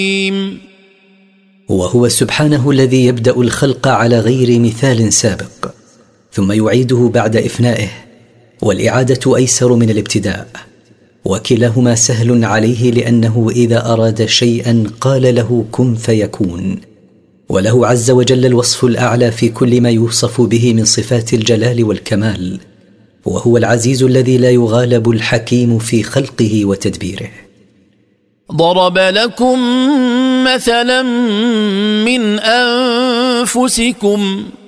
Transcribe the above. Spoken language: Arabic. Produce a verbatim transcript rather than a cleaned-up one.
وهو سبحانه الذي يبدأ الخلق على غير مثال سابق ثم يعيده بعد إفنائه، والإعادة أيسر من الابتداء، وكلاهما سهل عليه لأنه إذا أراد شيئا قال له كن فيكون. وله عز وجل الوصف الأعلى في كل ما يوصف به من صفات الجلال والكمال، وهو العزيز الذي لا يغالب الحكيم في خلقه وتدبيره. ضرب لكم مثلا من أنفسكم